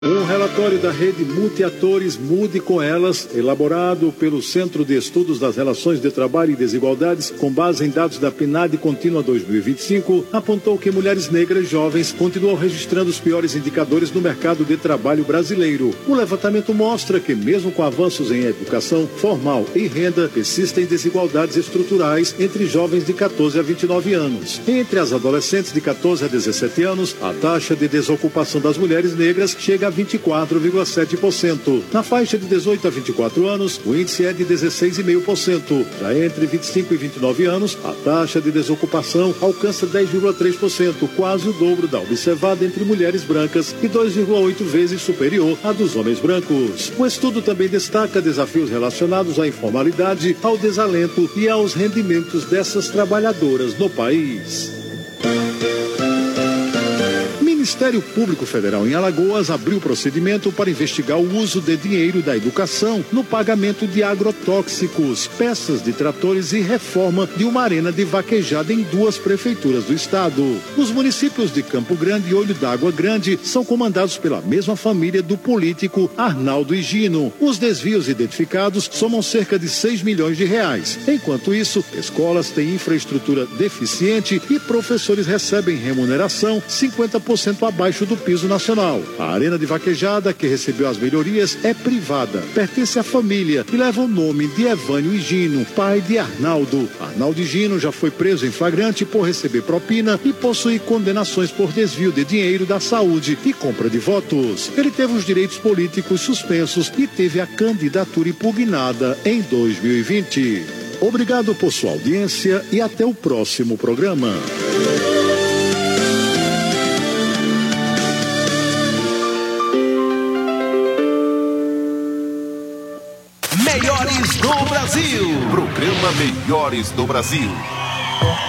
Um relatório da rede Multiatores Mude com Elas, elaborado pelo Centro de Estudos das Relações de Trabalho e Desigualdades, com base em dados da PNAD Contínua 2025, apontou que mulheres negras jovens continuam registrando os piores indicadores no mercado de trabalho brasileiro. O levantamento mostra que, mesmo com avanços em educação formal e renda, persistem desigualdades estruturais entre jovens de 14 a 29 anos. Entre as adolescentes de 14 a 17 anos, a taxa de desocupação das mulheres negras chega a 24,7%. Na faixa de 18 a 24 anos, o índice é de 16,5%. Já entre 25 e 29 anos, a taxa de desocupação alcança 10,3%, quase o dobro da observada entre mulheres brancas e 2,8 vezes superior à dos homens brancos. O estudo também destaca desafios relacionados à informalidade, ao desalento e aos rendimentos dessas trabalhadoras no país. O Ministério Público Federal em Alagoas abriu procedimento para investigar o uso de dinheiro da educação no pagamento de agrotóxicos, peças de tratores e reforma de uma arena de vaquejada em 2 prefeituras do estado. Os municípios de Campo Grande e Olho d'Água Grande são comandados pela mesma família do político Arnaldo Higino. Os desvios identificados somam cerca de 6 milhões de reais. Enquanto isso, escolas têm infraestrutura deficiente e professores recebem remuneração 50% abaixo do piso nacional. A arena de vaquejada, que recebeu as melhorias, é privada, pertence à família e leva o nome de Evânio Higino, pai de Arnaldo. Arnaldo Higino já foi preso em flagrante por receber propina e possui condenações por desvio de dinheiro da saúde e compra de votos. Ele teve os direitos políticos suspensos e teve a candidatura impugnada em 2020. Obrigado por sua audiência e até o próximo programa. Melhores do Brasil. Programa Melhores do Brasil.